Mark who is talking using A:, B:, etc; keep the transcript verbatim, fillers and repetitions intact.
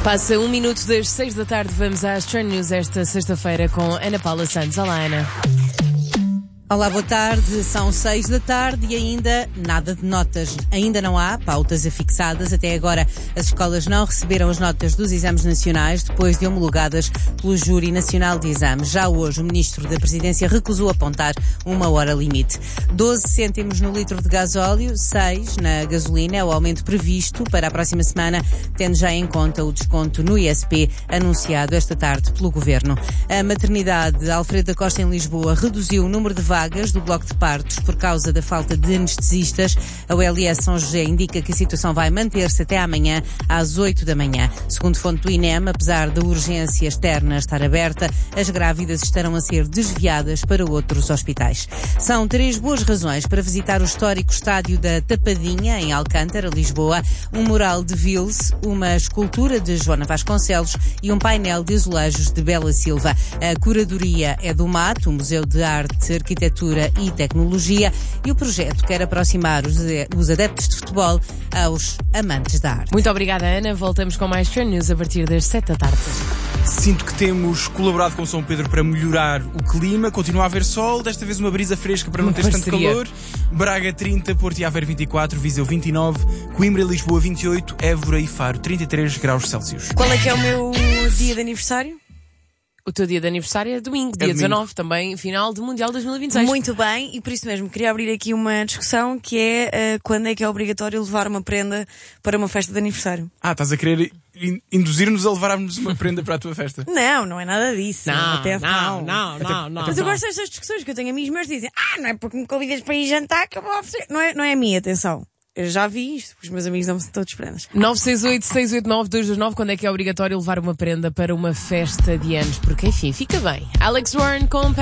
A: Passa um minuto das seis da tarde, vamos às Trend News esta sexta-feira com Ana Paula Santos. Olá, Ana.
B: Olá, boa tarde. São seis da tarde e ainda nada de notas. Ainda não há pautas afixadas. Até agora as escolas não receberam as notas dos exames nacionais depois de homologadas pelo Júri Nacional de Exames. Já hoje o Ministro da Presidência recusou apontar uma hora limite. doze cêntimos no litro de gasóleo, seis na gasolina. É o aumento previsto para a próxima semana, tendo já em conta o desconto no I S P anunciado esta tarde pelo Governo. A maternidade Alfredo da Costa em Lisboa reduziu o número de vagas do bloco de partos por causa da falta de anestesistas. A U L S São José indica que a situação vai manter-se até amanhã às oito da manhã. Segundo fonte do I N E M, apesar da urgência externa estar aberta, as grávidas estarão a ser desviadas para outros hospitais. São três boas razões para visitar o histórico estádio da Tapadinha, em Alcântara, Lisboa, um mural de Vils, uma escultura de Joana Vasconcelos e um painel de azulejos de Bela Silva. A curadoria é do M A T, o Museu de Arte, Arquitetura e Tecnologia, e o projeto quer aproximar os, os adeptos de futebol aos amantes da arte.
A: Muito obrigada, Ana. Voltamos com mais Trend News a partir das sete da tarde.
C: Sinto que temos colaborado com São Pedro para melhorar o clima. Continua a haver sol, desta vez uma brisa fresca para não ter tanto calor. Braga trinta, Porto e Aveiro vinte e quatro, Viseu vinte e nove, Coimbra e Lisboa vinte e oito, Évora e Faro trinta e três graus Celsius.
D: Qual é que é o meu dia de aniversário?
A: O teu dia de aniversário é domingo, dia
C: É domingo.
A: dezanove, também final do Mundial dois mil e vinte e seis.
D: Muito bem, e por isso mesmo queria abrir aqui uma discussão que é uh, quando é que é obrigatório levar uma prenda para uma festa de aniversário.
C: Ah, estás a querer in- induzir-nos a levarmos uma prenda para a tua festa?
D: Não, não é nada disso.
A: Não,
D: Atenção.
A: não, não, não, não.
D: Mas eu gosto destas discussões que eu tenho amigos meus que dizem, ah, não é porque me convidas para ir jantar que eu vou oferecer. Não é, não é a minha, atenção. Eu já vi isto, os meus amigos dão-me todos prendas.
A: nove seis oito, seis oito nove, dois dois nove, quando é que é obrigatório levar uma prenda para uma festa de anos? Porque, enfim, fica bem. Alex Warren com